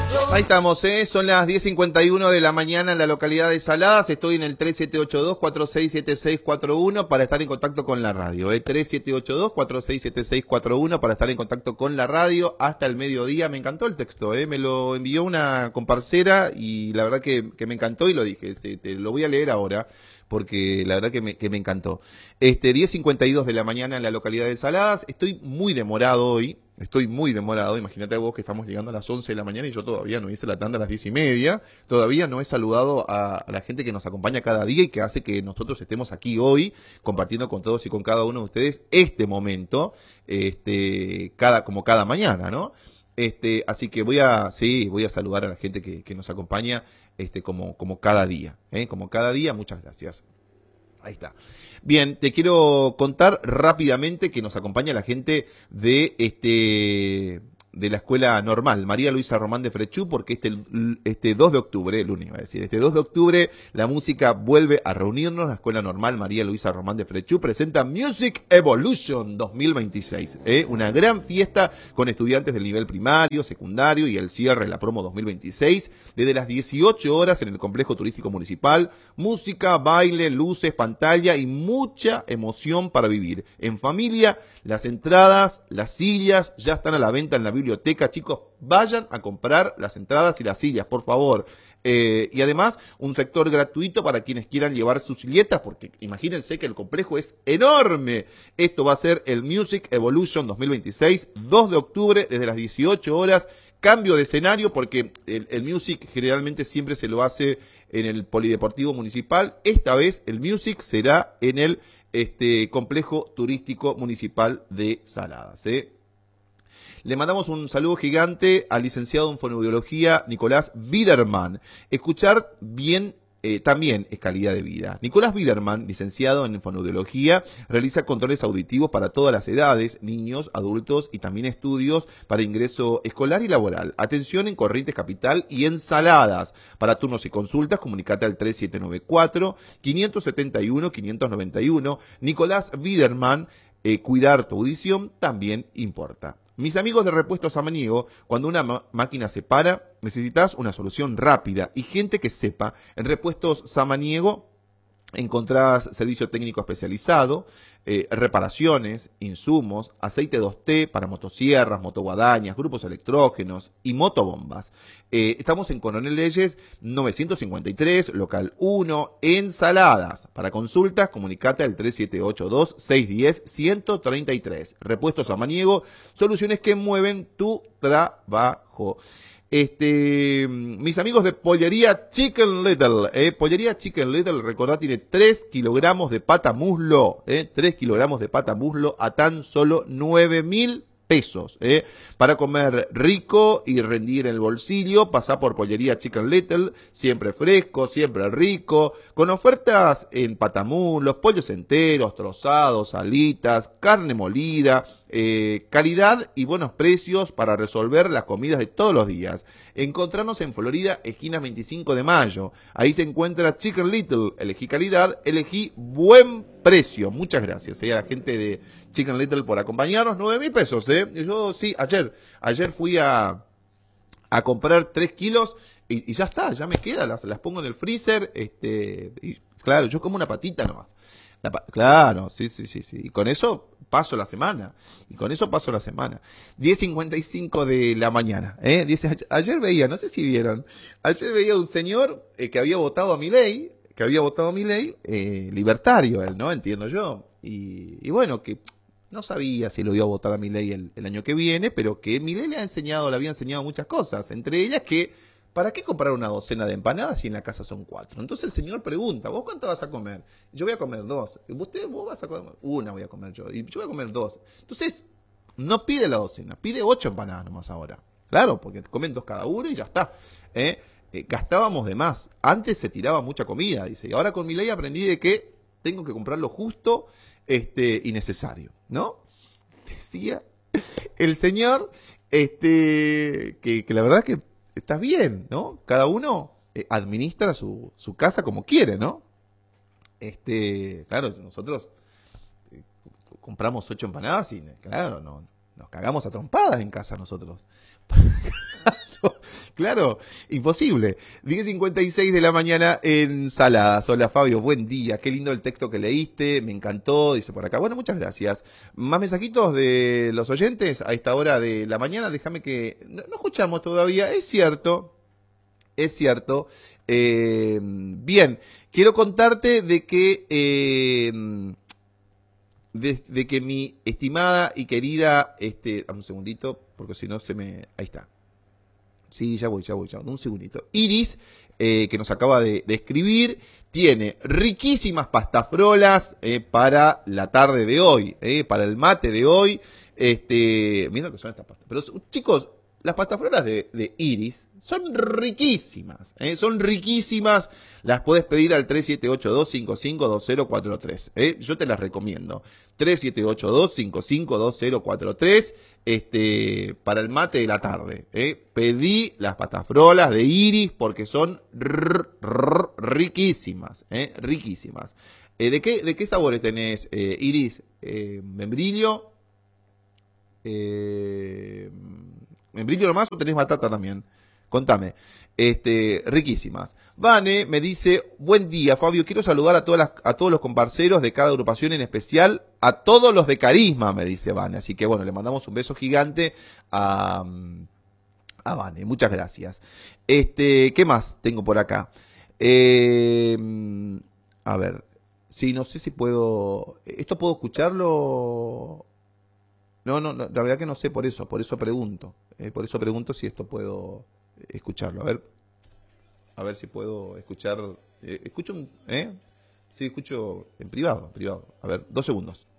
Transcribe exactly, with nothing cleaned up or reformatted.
Ahí estamos, ¿eh? Son las diez cincuenta y uno de la mañana en la localidad de Saladas. Estoy en el tres siete ocho dos, cuatro seis siete seis cuatro uno para estar en contacto con la radio. ¿eh? tres siete ocho dos, cuatro seis siete seis cuatro uno para estar en contacto con la radio hasta el mediodía. Me encantó el texto, ¿eh? Me lo envió una comparsera y la verdad que, que me encantó y lo dije. Te, te lo voy a leer ahora porque la verdad que me, que me encantó. Este, diez cincuenta y dos de la mañana en la localidad de Saladas. Estoy muy demorado hoy. Estoy muy demorado, imagínate vos que estamos llegando a las once de la mañana y yo todavía no hice la tanda a las diez y media, todavía no he saludado a, a la gente que nos acompaña cada día y que hace que nosotros estemos aquí hoy compartiendo con todos y con cada uno de ustedes este momento, este, cada, como cada mañana, ¿no? Este, así que voy a, sí, voy a saludar a la gente que, que nos acompaña, este, como, como cada día, ¿eh? Como cada día, muchas gracias. Ahí está. Bien, te quiero contar rápidamente que nos acompaña la gente de este de la escuela normal, María Luisa Román de Frechú, porque este, este dos de octubre, el lunes iba a decir, este dos de octubre la música vuelve a reunirnos, la escuela normal María Luisa Román de Frechú presenta Music Evolution dos mil veintiséis, ¿eh? Una gran fiesta con estudiantes del nivel primario, secundario y el cierre de la promo dos mil veintiséis, desde las dieciocho horas en el complejo turístico municipal, música, baile, luces, pantalla y mucha emoción para vivir. En familia, las entradas, las sillas ya están a la venta en la biblioteca, chicos, vayan a comprar las entradas y las sillas, por favor. Eh, y además, un sector gratuito para quienes quieran llevar sus silletas, porque imagínense que el complejo es enorme. Esto va a ser el Music Evolution dos mil veintiséis, dos de octubre, desde las dieciocho horas. Cambio de escenario, porque el, el Music generalmente siempre se lo hace en el Polideportivo Municipal. Esta vez el Music será en el este, Complejo Turístico Municipal de Saladas, ¿eh? Le mandamos un saludo gigante al licenciado en fonoaudiología Nicolás Biderman. Escuchar bien eh, también es calidad de vida. Nicolás Biderman, licenciado en fonoaudiología, realiza controles auditivos para todas las edades, niños, adultos y también estudios para ingreso escolar y laboral. Atención en Corrientes Capital y en Saladas. Para turnos y consultas, comunicate al tres siete nueve cuatro, cinco siete uno, cinco nueve uno. Nicolás Biderman, eh, cuidar tu audición también importa. Mis amigos de Repuestos Samaniego, cuando una máquina se para, necesitas una solución rápida y gente que sepa. En Repuestos Samaniego encontrás servicio técnico especializado, eh, reparaciones, insumos, aceite dos T para motosierras, motoguadañas, grupos electrógenos y motobombas. Eh, estamos en Coronel Leyes novecientos cincuenta y tres, local uno, en Saladas. Para consultas, comunicate al tres siete ocho dos, seis uno cero, uno tres tres. Repuestos Samaniego, soluciones que mueven tu trabajo. Este, mis amigos de Pollería Chicken Little, eh, Pollería Chicken Little, recordad, tiene tres kilogramos de pata muslo, eh, tres kilogramos de pata muslo a tan solo nueve mil pesos, eh. Para comer rico y rendir en el bolsillo, pasá por Pollería Chicken Little, siempre fresco, siempre rico, con ofertas en patamuslos, pollos enteros, trozados, alitas, carne molida, eh, calidad y buenos precios para resolver las comidas de todos los días. Encontrarnos en Florida, esquina veinticinco de mayo. Ahí se encuentra Chicken Little. Elegí calidad, elegí buen precio. Muchas gracias eh, a la gente de Chicken Little por acompañarnos. nueve mil pesos, ¿eh? Yo sí, ayer, ayer fui a, a comprar tres kilos y, y ya está, ya me queda, las, las pongo en el freezer. Este, y, claro, yo como una patita nomás. La, claro, sí, sí, sí, sí. Y con eso paso la semana. Y con eso paso la semana. diez cincuenta y cinco de la mañana. ¿eh? Dice, ayer veía, no sé si vieron, ayer veía un señor eh, que había votado a Milei, que había votado a Milei, eh, libertario él, ¿no? Entiendo yo. Y, y bueno, que no sabía si lo iba a votar a Milei el, el año que viene, pero que Milei le ha enseñado, le había enseñado muchas cosas. Entre ellas que, ¿para qué comprar una docena de empanadas si en la casa son cuatro? Entonces el señor pregunta, ¿vos cuánto vas a comer? Yo voy a comer dos. ¿Usted, vos vas a comer? Una voy a comer yo. Y yo voy a comer dos. Entonces, no pide la docena, pide ocho empanadas nomás ahora. Claro, porque comen dos cada uno y ya está. ¿eh? Eh, gastábamos de más. Antes se tiraba mucha comida, dice. Y ahora con mi ley aprendí de que tengo que comprar lo justo este, y necesario, ¿no? Decía el señor este, que, que la verdad es que está bien, ¿no? Cada uno eh, administra su, su casa como quiere, ¿no? Este, claro, nosotros eh, compramos ocho empanadas y, claro, no, nos cagamos a trompadas en casa nosotros. Claro, imposible. diez cincuenta y seis de la mañana en Saladas. Hola Fabio, buen día. Qué lindo el texto que leíste, me encantó, dice por acá. Bueno, muchas gracias. Más mensajitos de los oyentes a esta hora de la mañana. Déjame que... No, no escuchamos todavía, es cierto, es cierto. Eh, bien, quiero contarte de que... Eh, de, de que mi estimada y querida... Este, dame un segundito, porque si no se me... Ahí está. Sí, ya voy, ya voy, ya voy. Un segundito. Iris, eh, que nos acaba de, de escribir, tiene riquísimas pastafrolas eh, para la tarde de hoy, eh, para el mate de hoy. Este, mira lo que son estas pastas. Pero chicos, las pastafrolas de, de Iris son riquísimas, eh, son riquísimas. Las puedes pedir al tres siete ocho dos, cinco cinco dos cero cuatro tres. Eh. Yo te las recomiendo. tres siete ocho dos, cinco cinco dos cero cuatro tres. Este, para el mate de la tarde. Eh. Pedí las pastafrolas de Iris porque son rrr, rrr, riquísimas, eh, riquísimas. Eh, ¿de, qué, ¿De qué sabores tenés, eh, Iris? Eh, ¿Membrillo? Eh, ¿Membrillo nomás o tenés batata también? Contame. Este, riquísimas. Vane me dice, buen día Fabio, quiero saludar a, todas las, a todos los comparceros de cada agrupación, en especial a todos los de Carisma, me dice Vane. Así que bueno, le mandamos un beso gigante a, a Vane. Muchas gracias. Este, ¿qué más tengo por acá? Eh, a ver, sí, no sé si puedo... ¿Esto puedo escucharlo? No, no, no, la verdad que no sé, por eso, por eso pregunto. Eh, por eso pregunto si esto puedo escucharlo. A ver, a ver si puedo escuchar. Eh, escucho un, ¿eh? Sí, escucho en privado, en privado. A ver, dos segundos.